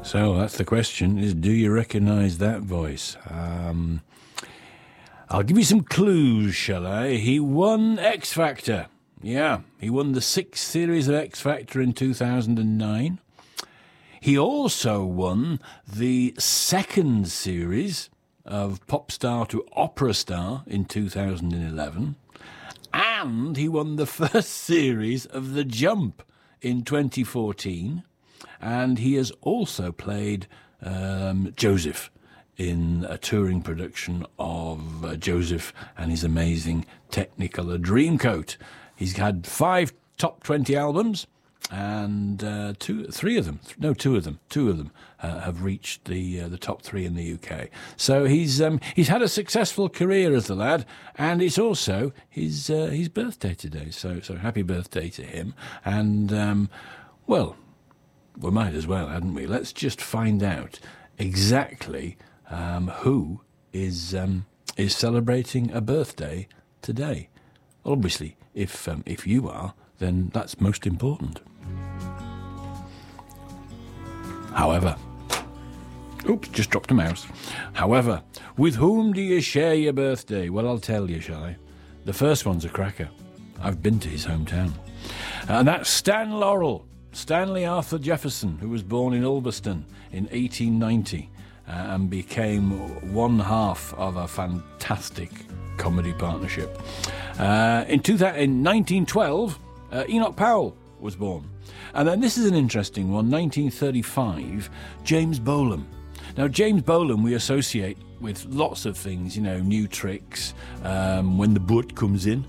So that's the question, is do you recognise that voice? I'll give you some clues, shall I? He won X Factor. Yeah, he won the 6th series of X Factor in 2009. He also won the 2nd series of Pop Star to Opera Star in 2011. And he won the 1st series of The Jump in 2014. And he has also played Joseph in a touring production of Joseph and his amazing Technicolor Dreamcoat. He's had 5 top 20 albums, and two of them have reached the top 3 in the UK. So he's had a successful career as the lad, and it's also his birthday today. So happy birthday to him. And well, we might as well, hadn't we? Let's just find out exactly who is celebrating a birthday today. Obviously, if you are, then that's most important. However, oops, just dropped a mouse. However, with whom do you share your birthday? Well, I'll tell you, shall I? The first one's a cracker. I've been to his hometown. And that's Stan Laurel. Stanley Arthur Jefferson, who was born in Ulverston in 1890 and became one half of a fantastic comedy partnership. In 1912, Enoch Powell was born. And then this is an interesting one, 1935, James Bolam. Now, James Bolam we associate with lots of things, New Tricks, When the Boot Comes In,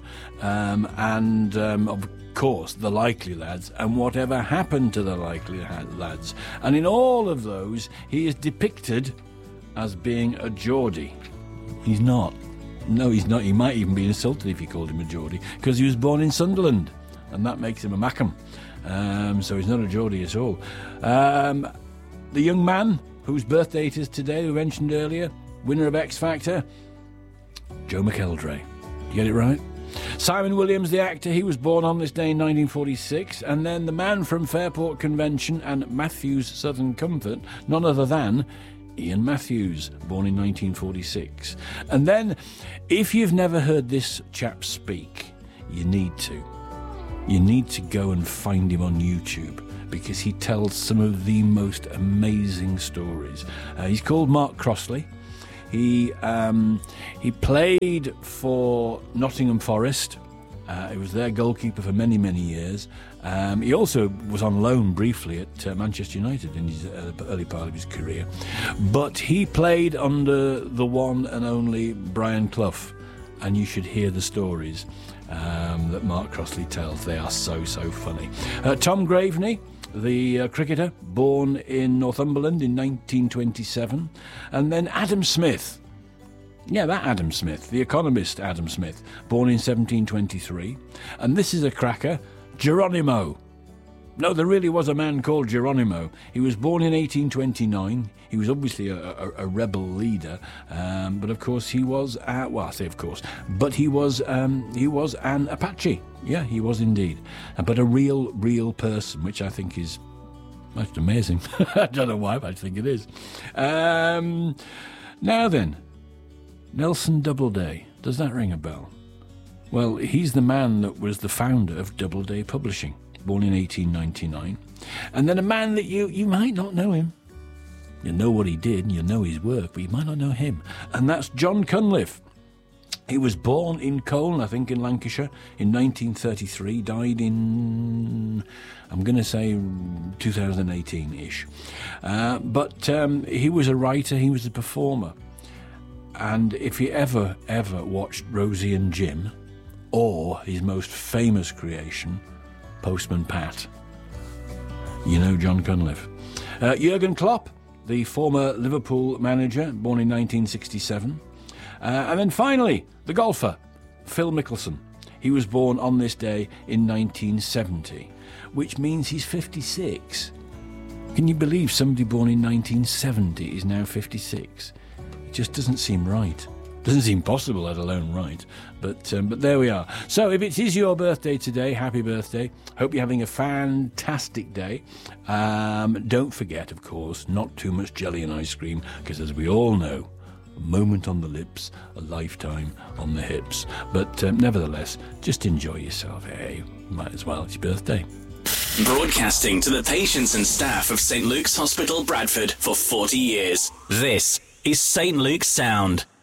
and of course, The Likely Lads, and Whatever Happened to the Likely Lads. And in all of those, he is depicted as being a Geordie. He's not. No, he's not. He might even be insulted if you called him a Geordie, because he was born in Sunderland, and that makes him a Mackem. So he's not a Geordie at all. The young man whose birthday it is today, we mentioned earlier, winner of X Factor, Joe McElderry. You get it right? Simon Williams, the actor, he was born on this day in 1946. And then the man from Fairport Convention and Matthews Southern Comfort, none other than Ian Matthews, born in 1946. And then, if you've never heard this chap speak, you need to. You need to go and find him on YouTube, because he tells some of the most amazing stories. He's called Mark Crossley. He played for Nottingham Forest. He was their goalkeeper for many, many years. He also was on loan briefly at Manchester United in his early part of his career. But he played under the one and only Brian Clough, and you should hear the stories that Mark Crossley tells. They are so, so funny. Tom Graveney, the cricketer, born in Northumberland in 1927. And then Adam Smith. Yeah, that Adam Smith, the economist Adam Smith, born in 1723. And this is a cracker, Geronimo. No, there really was a man called Geronimo. He was born in 1829. He was obviously a rebel leader, but of course he was, well, I say of course, but he was an Apache. Yeah, he was indeed. But a real person, which I think is most amazing. I don't know why, but I think it is. Now then, Nelson Doubleday. Does that ring a bell? Well, he's the man that was the founder of Doubleday Publishing, born in 1899. And then a man that you might not know him. You know what he did, and you know his work, but you might not know him. And that's John Cunliffe. He was born in Colne, I think, in Lancashire, in 1933. Died in, I'm going to say, 2018-ish. But he was a writer, he was a performer. And if you ever watched Rosie and Jim, or his most famous creation, Postman Pat, you know John Cunliffe. Jurgen Klopp, the former Liverpool manager, born in 1967. And then finally, the golfer, Phil Mickelson. He was born on this day in 1970, which means he's 56. Can you believe somebody born in 1970 is now 56? It just doesn't seem right. Doesn't seem possible, let alone right. But there we are. So if it is your birthday today, happy birthday. Hope you're having a fantastic day. Don't forget, of course, not too much jelly and ice cream, because as we all know, a moment on the lips, a lifetime on the hips. But nevertheless, just enjoy yourself. Hey, might as well. It's your birthday. Broadcasting to the patients and staff of St. Luke's Hospital, Bradford for 40 years. This is St. Luke's Sound.